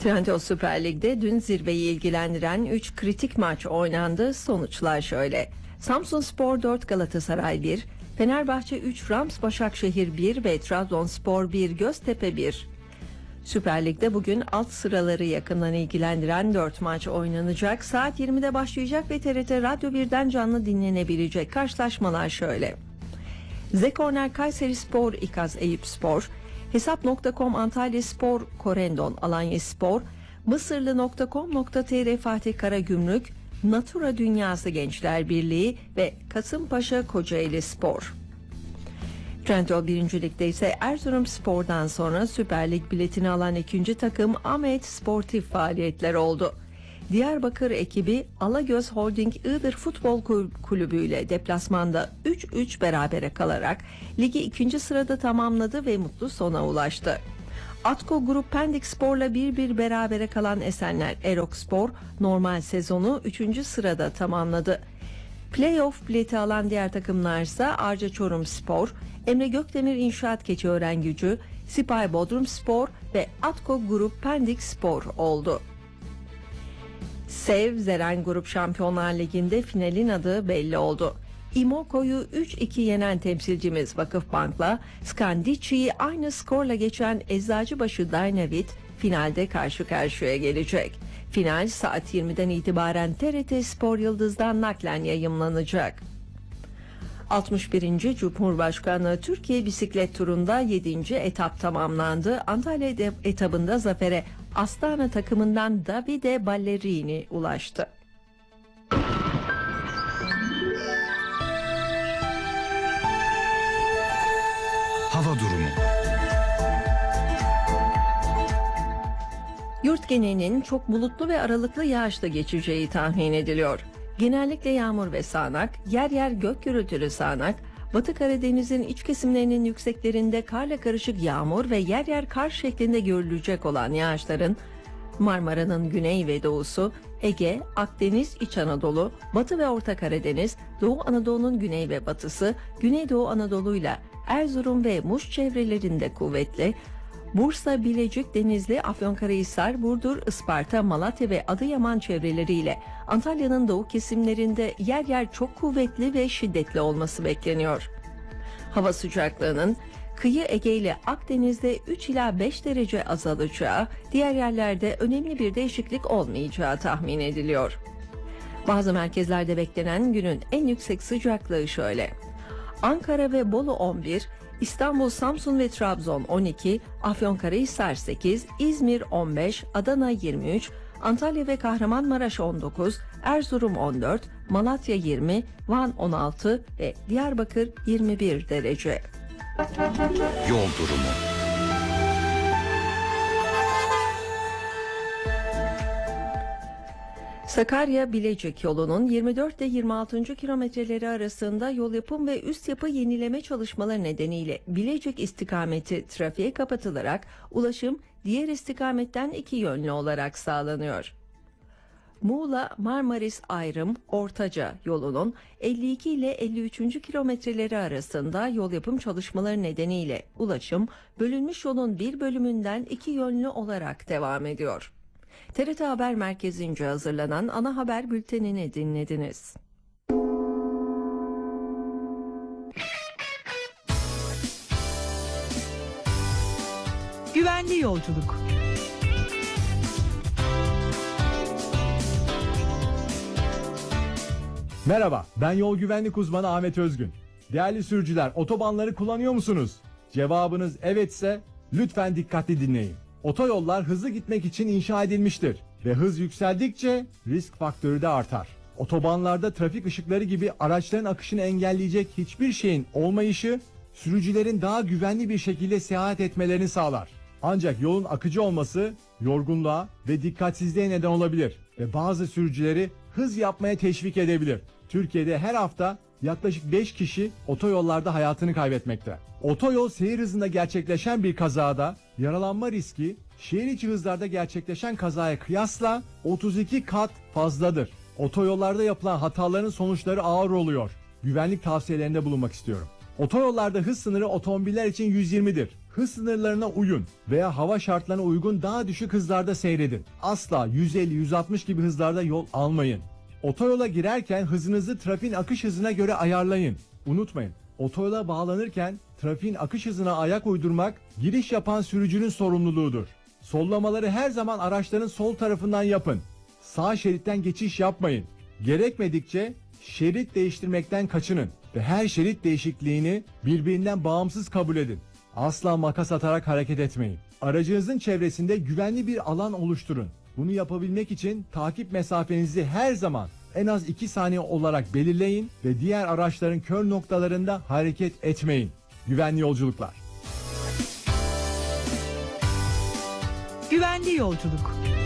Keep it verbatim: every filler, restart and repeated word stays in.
Trendyol Süper Lig'de dün zirveyi ilgilendiren üç kritik maç oynandı. Sonuçlar şöyle: Samsunspor dört, Galatasaray bir, Fenerbahçe üç, Rams Başakşehir bir ve Trabzonspor bir, Göztepe bir. Süper Lig'de bugün alt sıraları yakından ilgilendiren dört maç oynanacak. Saat yirmide başlayacak ve T R T Radyo birden canlı dinlenebilecek karşılaşmalar şöyle: Zekorner Kayserispor İKAZ Eyüpspor, Hesap nokta com Antalyaspor Korendon Alanyaspor, Mısırlı nokta com nokta tr Fatih Karagümrük, Natura Dünyası Gençler Birliği ve Kasımpaşa Kocaelispor. Trendyol birinci Lig'de ise Erzurumspor'dan sonra Süper Lig biletini alan ikinci takım Ahmet Sportif faaliyetler oldu. Diyarbakır ekibi Alagöz Holding Iğdır Futbol Kulübü ile deplasmanda üç üç berabere kalarak ligi ikinci sırada tamamladı ve mutlu sona ulaştı. Atko Grup Pendik Spor'la bir bir berabere kalan Esenler Erokspor normal sezonu üçüncü sırada tamamladı. Playoff bileti alan diğer takımlarsa Arca Çorumspor, Emre Gökdemir İnşaat Keçiören-Gücü, Sipay Bodrumspor ve Atko Grup Pendik Spor oldu. Sev Zeren Grup Şampiyonlar Ligi'nde finalin adı belli oldu. İmoko'yu üç iki yenen temsilcimiz Vakıfbank'la Skandici'yi aynı skorla geçen Eczacıbaşı Dynavit finalde karşı karşıya gelecek. Final saat yirmiden itibaren T R T Spor Yıldız'dan naklen yayımlanacak. altmış birinci Cumhurbaşkanlığı Türkiye Bisiklet Turu'nda yedinci etap tamamlandı. Antalya etabında zafere Astana takımından Davide Ballerini ulaştı. Hava durumu. Yurt genelinin çok bulutlu ve aralıklı yağışla geçeceği tahmin ediliyor. Genellikle yağmur ve sağanak, yer yer gök gürültülü sağanak, Batı Karadeniz'in iç kesimlerinin yükseklerinde karla karışık yağmur ve yer yer kar şeklinde görülecek olan yağışların Marmara'nın güney ve doğusu, Ege, Akdeniz, İç Anadolu, Batı ve Orta Karadeniz, Doğu Anadolu'nun güney ve batısı, Güneydoğu Anadolu'yla Erzurum ve Muş çevrelerinde kuvvetli, Bursa, Bilecik, Denizli, Afyonkarahisar, Burdur, Isparta, Malatya ve Adıyaman çevreleriyle Antalya'nın doğu kesimlerinde yer yer çok kuvvetli ve şiddetli olması bekleniyor. Hava sıcaklığının kıyı Ege ile Akdeniz'de üç ila beş derece azalacağı, diğer yerlerde önemli bir değişiklik olmayacağı tahmin ediliyor. Bazı merkezlerde beklenen günün en yüksek sıcaklığı şöyle: Ankara ve Bolu on bir, İstanbul, Samsun ve Trabzon on iki, Afyonkarahisar sekiz, İzmir on beş, Adana yirmi üç, Antalya ve Kahramanmaraş on dokuz, Erzurum on dört, Malatya yirmi, Van on altı ve Diyarbakır yirmi bir derece. Yol durumu. Sakarya-Bilecik yolunun yirmi dört ile yirmi altıncı kilometreleri arasında yol yapım ve üst yapı yenileme çalışmaları nedeniyle Bilecik istikameti trafiğe kapatılarak ulaşım diğer istikametten iki yönlü olarak sağlanıyor. Muğla-Marmaris ayrım Ortaca yolunun elli iki ile elli üçüncü kilometreleri arasında yol yapım çalışmaları nedeniyle ulaşım bölünmüş yolun bir bölümünden iki yönlü olarak devam ediyor. T R T Haber Merkezi'nce hazırlanan ana haber bültenini dinlediniz. Güvenli yolculuk. Merhaba, ben yol güvenlik uzmanı Ahmet Özgün. Değerli sürücüler, otobanları kullanıyor musunuz? Cevabınız evetse lütfen dikkatli dinleyin. Otoyollar hızlı gitmek için inşa edilmiştir ve hız yükseldikçe risk faktörü de artar. Otobanlarda trafik ışıkları gibi araçların akışını engelleyecek hiçbir şeyin olmayışı sürücülerin daha güvenli bir şekilde seyahat etmelerini sağlar. Ancak yolun akıcı olması yorgunluğa ve dikkatsizliğe neden olabilir ve bazı sürücüleri hız yapmaya teşvik edebilir. Türkiye'de her hafta yaklaşık beş kişi otoyollarda hayatını kaybetmekte. Otoyol seyir hızında gerçekleşen bir kazada yaralanma riski şehir içi hızlarda gerçekleşen kazaya kıyasla otuz iki kat fazladır. Otoyollarda yapılan hataların sonuçları ağır oluyor. Güvenlik tavsiyelerinde bulunmak istiyorum. Otoyollarda hız sınırı otomobiller için yüz yirmidir. Hız sınırlarına uyun veya hava şartlarına uygun daha düşük hızlarda seyredin. Asla yüz elli yüz altmış gibi hızlarda yol almayın. Otoyola girerken hızınızı trafiğin akış hızına göre ayarlayın. Unutmayın, otoyola bağlanırken trafiğin akış hızına ayak uydurmak giriş yapan sürücünün sorumluluğudur. Sollamaları her zaman araçların sol tarafından yapın. Sağ şeritten geçiş yapmayın. Gerekmedikçe şerit değiştirmekten kaçının ve her şerit değişikliğini birbirinden bağımsız kabul edin. Asla makas atarak hareket etmeyin. Aracınızın çevresinde güvenli bir alan oluşturun. Bunu yapabilmek için takip mesafenizi her zaman en az iki saniye olarak belirleyin ve diğer araçların kör noktalarında hareket etmeyin. Güvenli yolculuklar. Güvenli yolculuk.